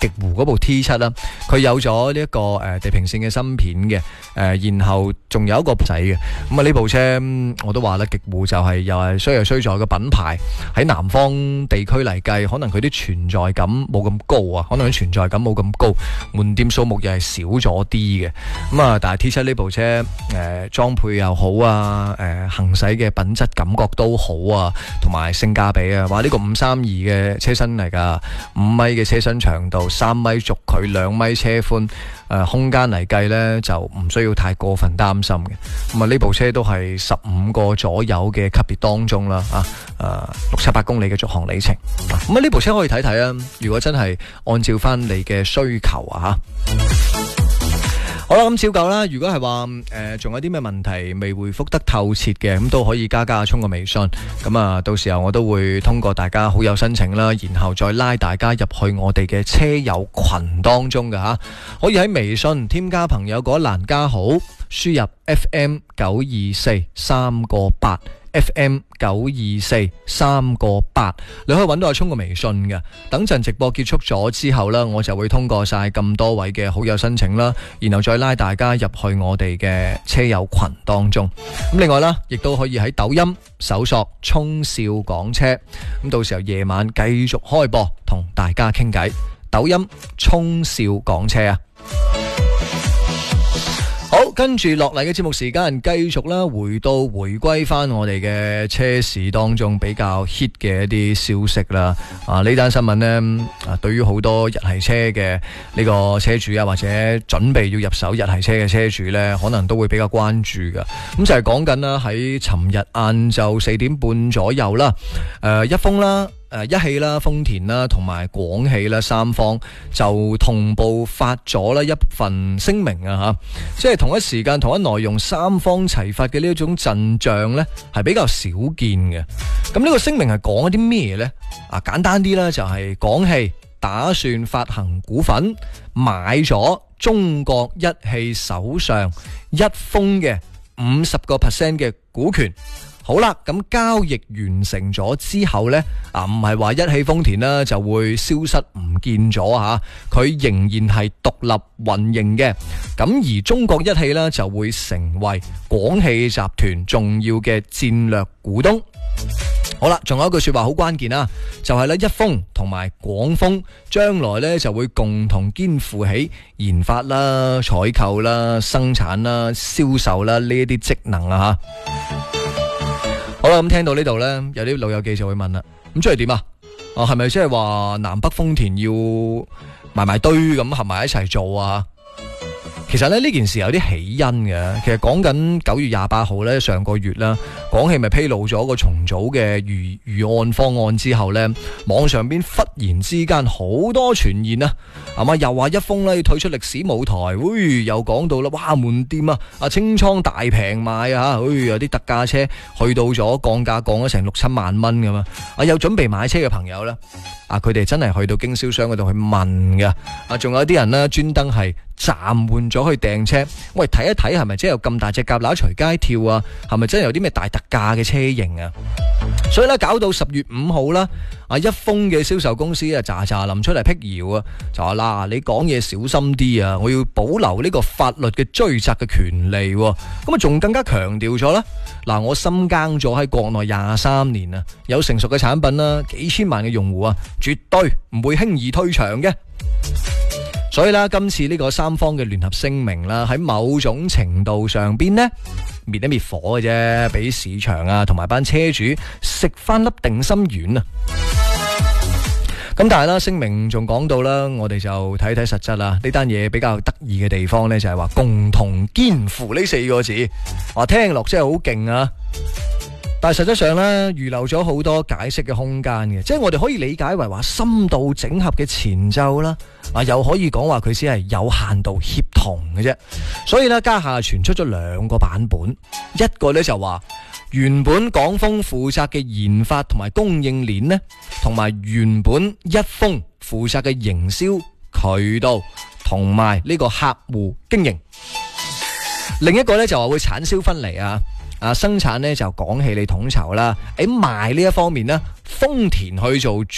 極狐嗰部 T7 啦，佢有咗呢一個地平線嘅芯片嘅，然後仲有一個仔嘅。咁啊呢部車我都話啦，極狐就係又係衰在個品牌喺南方地區嚟計，可能佢啲存在感冇咁高啊，可能啲存在感冇咁高，門店數目又係少咗啲嘅。咁啊，但係 T7 呢部車裝配又好啊，行駛嘅品質感覺都好啊，同埋性價比啊，話呢個532嘅車身嚟㗎，5米嘅車身長度，3米軸距，2米車寬，空間嚟計呢就唔需要太過分擔心嘅。咁啊呢部車都係15個左右嘅級別當中啦，600-700公里嘅續航里程。咁啊呢部車可以睇睇啊，如果真係按照翻你嘅需求啊好啦，咁照舊啦。如果係話仲有啲咩問題未回覆得透徹嘅，咁都可以加阿聰個微信。咁啊，到時候我都會通過大家好友申請啦，然後再拉大家入去我哋嘅車友群當中嘅吓。可以喺微信添加朋友嗰一欄加好，輸入 FM924 3個8。FM924 3個8，你可以揾到阿聰個微信嘅。等陣直播結束咗之後呢，我就會通過晒咁多位嘅好友申請啦，然後再拉大家入去我哋嘅車友群當中。咁另外啦，亦都可以喺抖音搜索聰少講車，咁到時候夜晚繼續開播同大家傾偈。抖音聰少講車啊！好，跟住落嚟嘅節目時間，繼續啦，回歸翻我哋嘅車市當中比較 hit 嘅一啲消息啦。呢單新聞呢，對於好多日系車嘅呢個車主啊，或者準備要入手日系車嘅車主呢，可能都會比較關注噶。咁就係講緊啦，喺尋日晏晝4點半左右啦，一豐啦。一汽啦、豐田啦同埋廣汽啦三方就同步發咗啦一份聲明啊，即係同一時間同一內容三方齊發嘅呢一種陣仗呢，係比較少見嘅。咁呢個聲明係講一啲咩呢？簡單啲啦，就係廣汽打算發行股份買咗中國一汽手上一豐嘅50% 嘅股權。好啦，咁交易完成咗之後呢，唔係話一汽豐田啦就會消失唔見咗吓，佢仍然係獨立運營嘅。咁而中國一汽呢就會成為廣汽集團重要嘅戰略股東。好啦，仲有一句說話好關鍵啦，就係咧一豐同埋廣豐將來咧就會共同肩負起研發啦、採購啦、生產啦、銷售啦呢一啲職能啊吓。好啦，咁聽到呢度呢，有啲老友記就會問啦，咁即係點啊？係咪即係話南北豐田要埋堆咁合埋一齊做啊？其實呢件事有啲起因嘅，其實講緊9月28號呢，上個月啦，廣汽咪披露咗個重組嘅預案方案之後呢，網上邊忽然之間好多傳言啊，係嘛？又話一豐呢要退出歷史舞台，又講到啦，哇門店啊清倉大平賣啊，有啲特價車去到咗降價降咗成6-7萬蚊咁啊，有準備買車嘅朋友呢，佢哋真係去到經銷商嗰度去問㗎，仲有啲人呢專登係暫緩咗去訂車，喂睇一睇係咪真係有咁大隻蛤乸隨街跳啊？係咪真係有啲咩大特價嘅車型啊？所以咧搞到10月5號啦，一豐嘅銷售公司喳臨出嚟闢謠啊，就話嗱你講嘢小心啲啊，我要保留呢個法律嘅追責嘅權利，咁啊仲更加強調咗啦，嗱我深耕咗喺國內23年啊，有成熟嘅產品啦，幾千萬嘅用戶啊，絕對唔會輕易退場嘅。所以啦，今次呢個三方嘅聯合聲明啦，喺某種程度上邊呢，滅一滅火嘅啫，俾市場啊同埋班車主食翻粒定心丸啊！咁但係啦，聲明仲講到啦，我哋就睇睇實質啦。呢單嘢比較得意嘅地方呢，就係話共同肩負呢4個字，話聽落真係好勁啊！但係實質上呢，預留咗好多解釋嘅空間嘅，即係我哋可以理解為話深度整合嘅前奏啦，又可以講話佢只係有限度協同嘅啫。所以呢，家下傳出咗2個版本，一個呢就話原本廣豐負責嘅研發同埋供應鏈呢，同埋原本一豐負責嘅營銷渠道同埋呢個客戶經營。另一個呢就話會產銷分離啊。生產呢就廣汽你統籌啦，喺賣呢一方面呢，豐田去做主